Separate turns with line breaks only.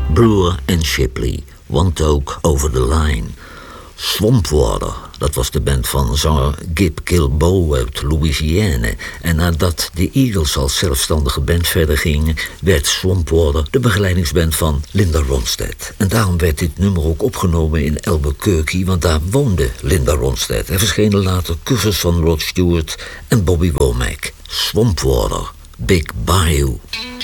Brewer en Shipley, Want Ook Over the Line. Swamp Water, dat was de band van zanger Gib Gilbo uit Louisiana. En nadat de Eagles als zelfstandige band verder gingen, werd Swamp Water de begeleidingsband van Linda Ronstadt. En daarom werd dit nummer ook opgenomen in Albuquerque, want daar woonde Linda Ronstadt. Er verschenen later covers van Rod Stewart en Bobby Womack. Swamp Water, Big Bayou.